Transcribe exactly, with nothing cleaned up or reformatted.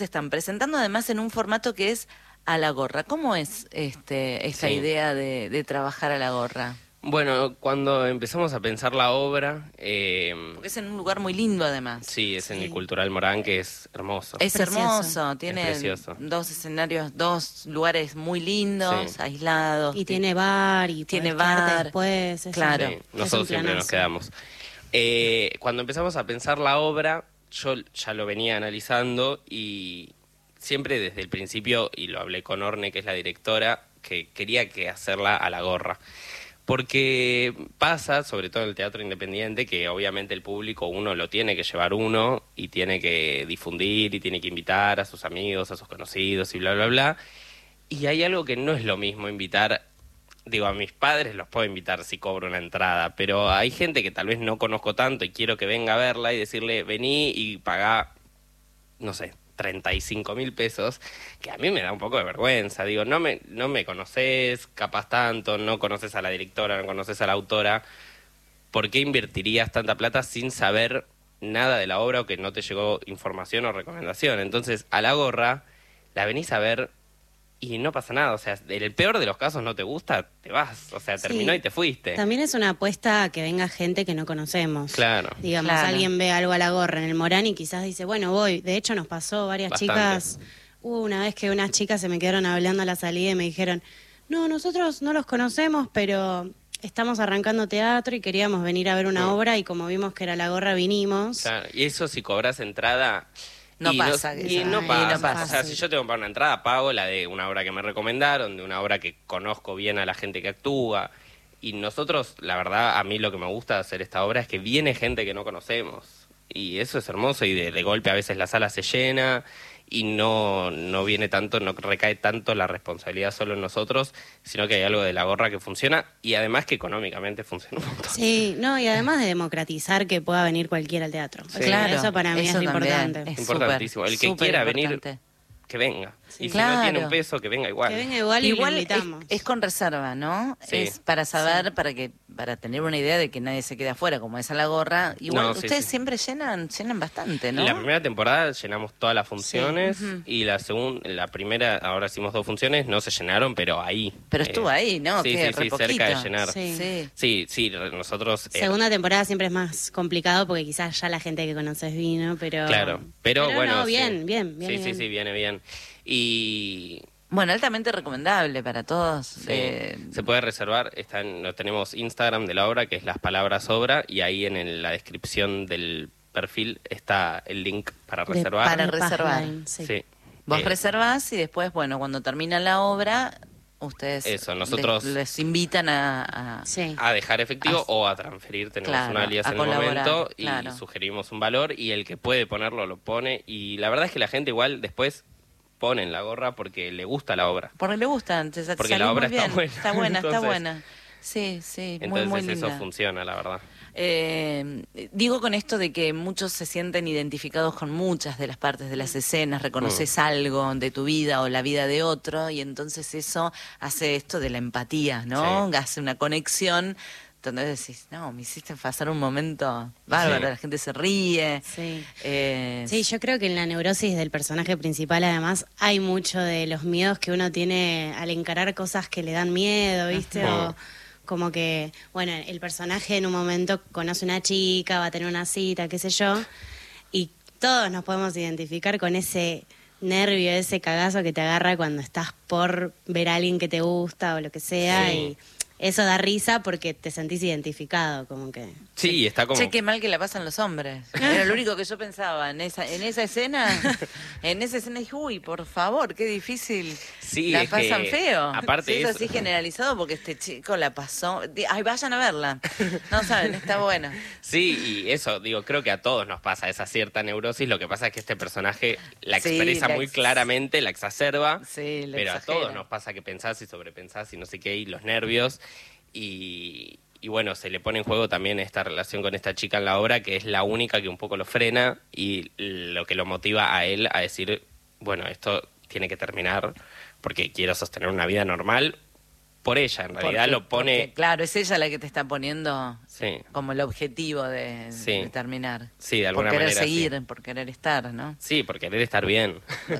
están presentando además en un formato que es a la gorra. ¿Cómo es este esta Sí. idea de, de trabajar a la gorra? Bueno, cuando empezamos a pensar la obra, eh, Porque es en un lugar muy lindo además. sí, es en el Sí. Cultural Morán, que es hermoso. Es Precioso. hermoso, tiene precioso. dos escenarios, dos lugares muy lindos, Sí. aislados. Y tiene bar y Tiene podés quedarte bar, después. es claro. un- Sí, es nosotros un siempre nos planazo. quedamos. Eh, cuando empezamos a pensar la obra, yo ya lo venía analizando y siempre desde el principio, y lo hablé con Orne, que es la directora, que quería que hacerla a la gorra. Porque pasa, sobre todo en el teatro independiente, que obviamente el público uno lo tiene que llevar uno y tiene que difundir y tiene que invitar a sus amigos, a sus conocidos y bla, bla, bla. Y hay algo que no es lo mismo invitar, digo, a mis padres los puedo invitar si cobro una entrada, pero hay gente que tal vez no conozco tanto y quiero que venga a verla y decirle, vení y pagá, no sé, treinta y cinco mil pesos, que a mí me da un poco de vergüenza. Digo, no me, no me conoces capaz tanto, no conoces a la directora, no conoces a la autora. ¿Por qué invertirías tanta plata sin saber nada de la obra o que no te llegó información o recomendación? Entonces, a la gorra la venís a ver y no pasa nada. O sea, en el peor de los casos no te gusta, te vas. O sea, terminó Sí. y te fuiste. También es una apuesta a que venga gente que no conocemos. Claro. Digamos, Claro. alguien ve algo a la gorra en el Morán y quizás dice, bueno, voy. De hecho, nos pasó varias Bastante. chicas. Hubo una vez que unas chicas se me quedaron hablando a la salida y me dijeron, no, nosotros no los conocemos, pero estamos arrancando teatro y queríamos venir a ver una Mm. obra y como vimos que era la gorra, vinimos. Claro, y eso si cobras entrada... No y pasa que y eso- no Ay, pasa. no pasa. O sea, si yo tengo que pagar una entrada, pago la de una obra que me recomendaron, de una obra que conozco bien a la gente que actúa. Y nosotros, la verdad, a mí lo que me gusta de hacer esta obra es que viene gente que no conocemos. Y eso es hermoso y de, de golpe a veces la sala se llena y no, no viene tanto, no recae tanto la responsabilidad solo en nosotros, sino que hay algo de la gorra que funciona y además que económicamente funciona un montón. Sí, no, y además de democratizar que pueda venir cualquiera al teatro. Sí. O sea, Claro, eso para mí eso es lo también importante. es Importantísimo. súper, El que súper quiera venir, importante. que venga. Sí. Y si no tiene Claro. un peso, que venga igual. Que venga igual y Igual lo es, invitamos. es con reserva, ¿no? Sí. Es para saber, para que para tener una idea de que nadie se quede afuera, como es a la gorra. Igual No, sí, ustedes sí. siempre llenan llenan bastante, ¿no? La primera temporada llenamos todas las funciones Ujú. y la segunda, la primera, ahora hicimos dos funciones, no se llenaron, pero ahí. Pero Eh, estuvo ahí, ¿no? Sí, Que sí, re sí, cerca de poquito. llenar. Sí. Sí. Sí, sí, re- nosotros... eh, Segunda temporada siempre es más complicado porque quizás ya la gente que conoces vino, pero... Claro, pero, bueno... no, sí. bien, bien, bien. Sí, sí, bien. sí, viene bien. Y... Bueno, altamente recomendable para todos. sí, eh, se puede reservar, está en- lo tenemos Instagram de la obra, que es las palabras obra, y ahí en el- la descripción del perfil está el link para De- reservar. para de reservar. Pazline, sí. Sí. Vos Eh, reservás y después, bueno, cuando termina la obra, ustedes Eso, nosotros- les, les invitan a... a- Sí. a dejar efectivo Ah, o a transferir, tenemos claro, un alias a en el colaborar, momento y claro. sugerimos un valor y el que puede ponerlo lo pone y la verdad es que la gente igual después pone en la gorra porque le gusta la obra. Porque le gustan, te Porque salió la obra muy está bien. buena. Está buena, está Entonces- buena. Sí, sí, muy, Entonces muy eso linda. funciona, la verdad. Eh, digo con esto de que muchos se sienten identificados con muchas de las partes de las escenas, reconoces Mm. algo de tu vida o la vida de otro y entonces eso hace esto de la empatía, ¿no? Sí. Hace una conexión donde decís, no, me hiciste pasar un momento bárbaro, Sí. la gente se ríe. Sí. eh, Sí, yo creo que en la neurosis del personaje principal además hay mucho de los miedos que uno tiene al encarar cosas que le dan miedo, ¿viste? Ujú. O como que, bueno, el personaje en un momento conoce una chica, va a tener una cita, qué sé yo, y todos nos podemos identificar con ese nervio, ese cagazo que te agarra cuando estás por ver a alguien que te gusta o lo que sea, Sí. y eso da risa porque te sentís identificado, como que... Sí, está como... Che, qué mal que la pasan los hombres. Era lo único que yo pensaba en esa, en esa escena. En esa escena dije, uy, por favor, qué difícil. Sí, la es pasan que, feo. aparte Sí, es eso- así generalizado porque este chico la pasó. Di- Ay, vayan a verla. No saben, está buena. Sí, y eso, digo, creo que a todos nos pasa esa cierta neurosis, lo que pasa es que este personaje la Sí, expresa la muy ex- claramente, la exacerba, Sí, la pero a exagera. todos nos pasa que pensás y sobrepensás y no sé qué, y los nervios, y, y bueno, se le pone en juego también esta relación con esta chica en la obra, que es la única que un poco lo frena y lo que lo motiva a él a decir, bueno, esto tiene que terminar porque quiero sostener una vida normal por ella, en realidad Porque- lo pone... porque, claro, es ella la que te está poniendo Sí, como el objetivo de, Sí. de terminar. sí, de alguna por querer manera sí. seguir, por querer estar, ¿no? Sí, por querer estar bien.